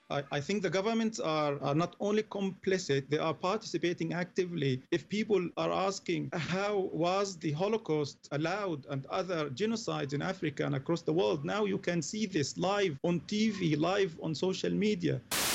I think the governments are not only complicit, they are participating actively. If people are asking how was the Holocaust allowed and other genocides in Africa and across the world, now you can see this live on TV, live on social media.